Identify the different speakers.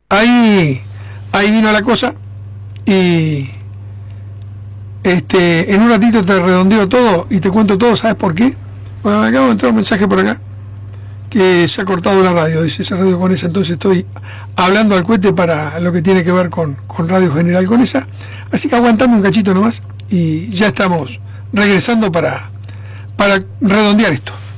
Speaker 1: ahí vino la cosa y en un ratito te redondeo todo y te cuento todo. ¿Sabes por qué? Bueno, me acabo de entrar un mensaje por acá que se ha cortado la radio, dice esa radio Conesa, entonces estoy hablando al cohete para lo que tiene que ver con Radio General Conesa, así que aguantame un cachito nomás y ya estamos regresando para redondear esto.